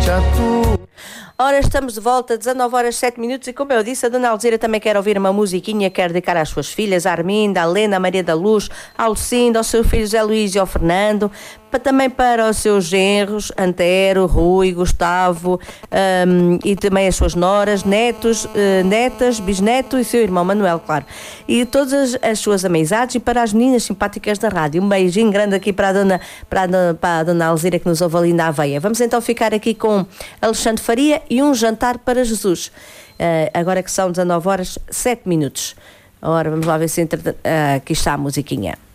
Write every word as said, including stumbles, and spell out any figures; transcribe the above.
deixa tu. Ora, estamos de volta, dezanove horas sete minutos, e como eu disse, a Dona Alzira também quer ouvir uma musiquinha, quer dedicar às suas filhas, a Arminda, a Helena, a Maria da Luz, a Lucinda, ao seu filho José Luís e ao Fernando, para, também para os seus genros, Antero, Rui, Gustavo, um, e também as suas noras, netos, uh, netas, bisneto e seu irmão Manuel, claro. E todas as, as suas amizades, e para as meninas simpáticas da rádio. Um beijinho grande aqui para a Dona, para a Dona, para a Dona Alzira, que nos ouve ali na Aveia. Vamos então ficar aqui com Alexandre Faria e Um Jantar para Jesus. Uh, agora que são dezanove horas sete minutos. Ora, vamos lá ver se entre... uh, aqui está a musiquinha.